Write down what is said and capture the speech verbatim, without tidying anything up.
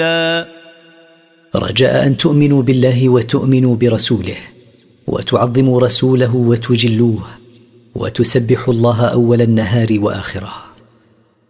رجاء أن تؤمنوا بالله وتؤمنوا برسوله وتعظموا رسوله وتجلوه وتسبحوا الله أول النهار وآخره.